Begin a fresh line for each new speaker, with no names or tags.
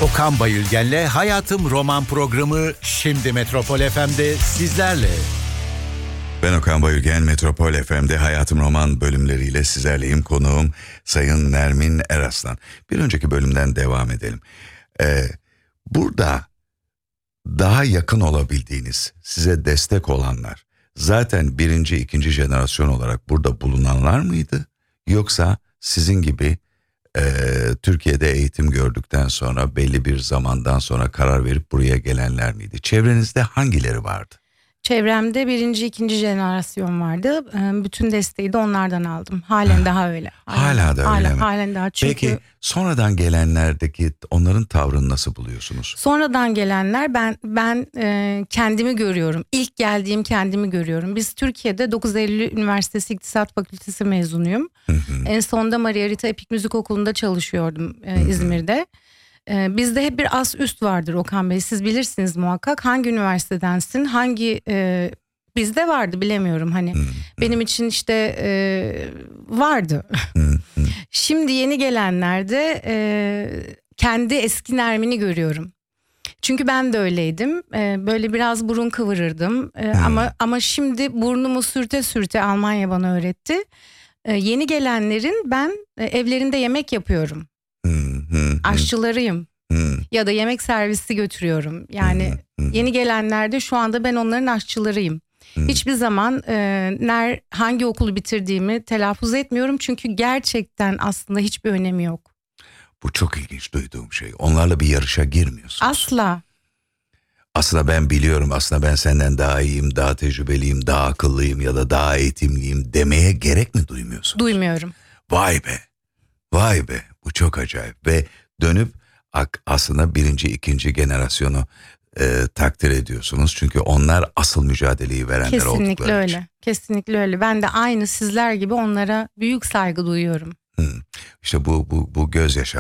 Okan Bayülgen'le Hayatım Roman programı şimdi Metropol FM'de sizlerle.
Ben Okan Bayülgen, Metropol FM'de Hayatım Roman bölümleriyle sizlerleyim. Konuğum Sayın Nermin Eraslan. Bir önceki bölümden devam edelim. Burada daha yakın olabildiğiniz, size destek olanlar zaten birinci, ikinci jenerasyon olarak burada bulunanlar mıydı? Yoksa sizin gibi Türkiye'de eğitim gördükten sonra belli bir zamandan sonra karar verip buraya gelenler miydi? Çevrenizde hangileri vardı?
Çevremde birinci, ikinci jenerasyon vardı. Bütün desteği de onlardan aldım. Halen daha öyle.
Hala da öyle mi?
Halen daha. Çünkü
Peki sonradan gelenlerdeki onların tavrını nasıl buluyorsunuz?
sonradan gelenler ben kendimi görüyorum. İlk geldiğim kendimi görüyorum. Biz Türkiye'de 9 Eylül Üniversitesi İktisat Fakültesi mezunuyum. En sonunda Maria Rita Epik Müzik Okulu'nda çalışıyordum İzmir'de. Bizde hep bir as üst vardır Okan Bey. Siz bilirsiniz muhakkak. Hangi üniversitedensin? Bizde vardı, bilemiyorum hani. Benim için işte vardı. Şimdi yeni gelenlerde kendi eski Nermin'i görüyorum. Çünkü ben de öyleydim. Böyle biraz burun kıvırırdım. Ama şimdi burnumu sürte sürte Almanya bana öğretti. Yeni gelenlerin ben evlerinde yemek yapıyorum. Aşçılarıyım. Ya da yemek servisi götürüyorum. Yani yeni gelenlerde şu anda ben onların aşçılarıyım. Hiçbir zaman hangi okulu bitirdiğimi telaffuz etmiyorum. Çünkü gerçekten aslında hiçbir önemi yok.
Bu çok ilginç duyduğum şey. Onlarla bir yarışa girmiyorsunuz.
Asla.
Aslında ben biliyorum, aslında ben senden daha iyiyim, daha tecrübeliyim, daha akıllıyım ya da daha eğitimliyim demeye gerek mi duymuyorsunuz?
Duymuyorum.
Vay be, vay be, bu çok acayip. Ve dönüp aslında birinci, ikinci generasyonu takdir ediyorsunuz. Çünkü onlar asıl mücadeleyi verenler
Kesinlikle
oldukları
öyle.
için.
Kesinlikle öyle. Ben de aynı sizler gibi onlara büyük saygı duyuyorum.
İşte bu göz yaşartıcı.